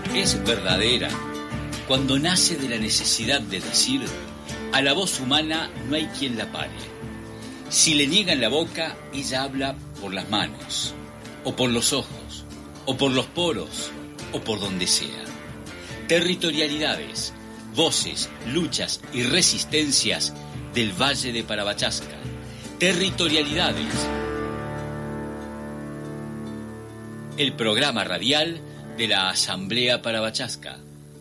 es verdadera cuando nace de la necesidad de decir: a la voz humana no hay quien la pare. Si le niegan la boca, ella habla por las manos, o por los ojos, o por los poros, o por donde sea. Territorialidades, voces, luchas y resistencias del Valle de Parabachasca. Territorialidades. El programa radial de la Asamblea Parabachasca.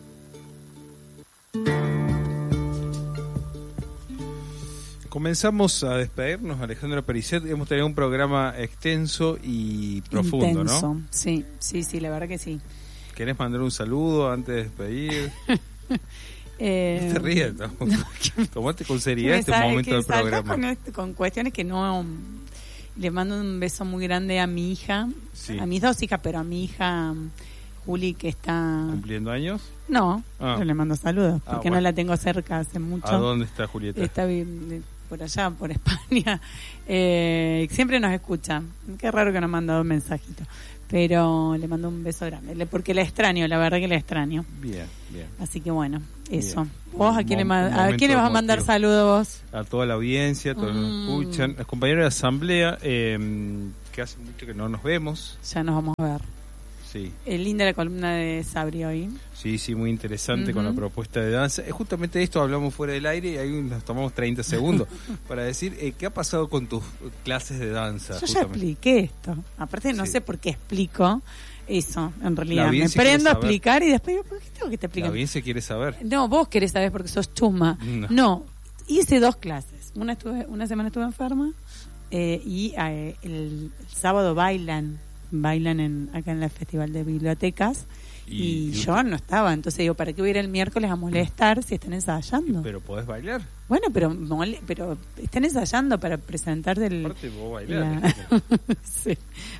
Comenzamos a despedirnos, Alejandra Pericet. Hemos tenido un programa extenso y profundo, intenso, ¿no? Sí, la verdad que sí. ¿Querés mandar un saludo antes de despedir? No te rías, ¿no? Tomate con seriedad este momento del programa. Con cuestiones que no... Le mando un beso muy grande a mi hija, sí. A mis dos hijas, pero a mi hija Juli, que está... ¿Cumpliendo años? No, yo le mando saludos, porque bueno. No la tengo cerca hace mucho. ¿A dónde está Julieta? Está por allá, por España. Siempre nos escucha. Qué raro que no me ha mandado un mensajito. Pero le mando un beso grande, porque la extraño, la verdad que la extraño. Bien. Así que bueno, eso. Bien. ¿Vos a quién le vas a mandar saludos vos? A toda la audiencia, a todos los que nos escuchan. Los compañeros de asamblea, que hace mucho que no nos vemos. Ya nos vamos a ver. Sí. Linda la columna de Sabri hoy. Sí, muy interesante con la propuesta de danza. Justamente de esto hablamos fuera del aire y ahí nos tomamos 30 segundos para decir qué ha pasado con tus clases de danza. Yo ya expliqué esto. Aparte no sé por qué explico eso, en realidad. Me prendo a explicar y después digo, ¿por qué tengo que te explicar? La audiencia quiere saber. No, vos querés saber porque sos chusma. No, hice 2 clases. Una semana estuve enferma y el sábado bailan acá en el Festival de Bibliotecas y yo no estaba, entonces digo, ¿para qué voy a ir el miércoles a molestar si están ensayando? Pero podés bailar. Bueno, pero están ensayando para presentar Aparte vos bailás. Sí.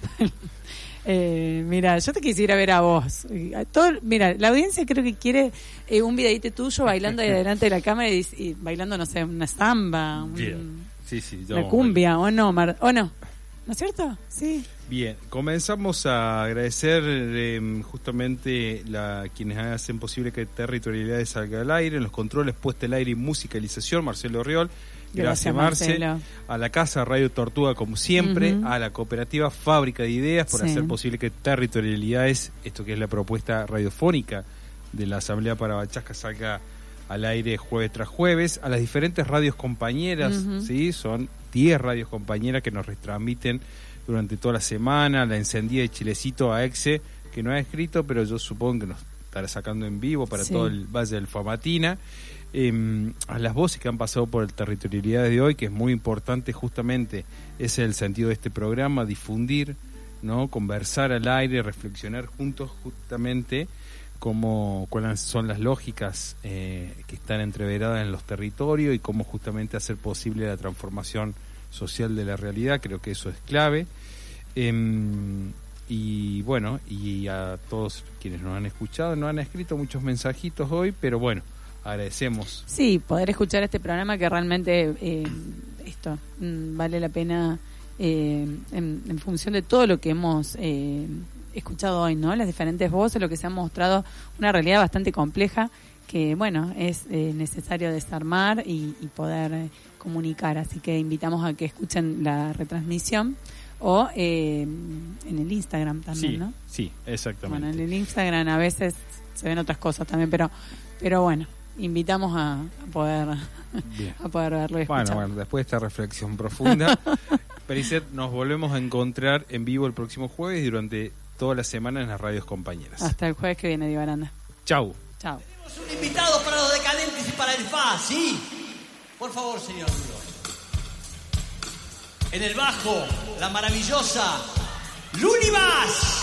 Mira, yo te quisiera ver a vos. Mira, la audiencia creo que quiere un videíto tuyo bailando ahí delante de la cámara y bailando, no sé, una samba, una cumbia, o no, ¿no es cierto? Sí. Bien, comenzamos a agradecer justamente quienes hacen posible que Territorialidades salga al aire, en los controles, puesta al aire y musicalización, Marcelo Riol. Gracias Marcelo. A la Casa Radio Tortuga, como siempre, a la cooperativa Fábrica de Ideas por hacer posible que Territorialidades, esto que es la propuesta radiofónica de la Asamblea Parabachasca, salga al aire jueves tras jueves, a las diferentes radios compañeras, ¿sí? Son 10 radios compañeras que nos retransmiten durante toda la semana, la encendida de Chilecito a Exe, que no ha escrito, pero yo supongo que nos estará sacando en vivo para todo el Valle del Famatina, a las voces que han pasado por el Territorialidad de hoy, que es muy importante, justamente ese es el sentido de este programa, difundir, ¿no? Conversar al aire, reflexionar juntos justamente cuáles son las lógicas que están entreveradas en los territorios y cómo justamente hacer posible la transformación social de la realidad. Creo que eso es clave. Y bueno, y a todos quienes nos han escuchado, nos han escrito muchos mensajitos hoy, pero bueno, agradecemos. Sí, poder escuchar este programa que realmente vale la pena en función de todo lo que hemos escuchado hoy, ¿no? Las diferentes voces, lo que se ha mostrado una realidad bastante compleja que, bueno, es necesario desarmar y poder comunicar. Así que invitamos a que escuchen la retransmisión o en el Instagram también, ¿no? Sí, exactamente. Bueno, en el Instagram a veces se ven otras cosas también, pero bueno, invitamos a poder verlo y escuchar. Bueno, después de esta reflexión profunda, Pericet, nos volvemos a encontrar en vivo el próximo jueves y durante toda la semana en las radios compañeras. Hasta el jueves que viene, Diego Aranda. Chau. Chau. Tenemos un invitado para los decadentes y para el FA, ¿sí? Por favor, señor. En el bajo, la maravillosa Lunibas.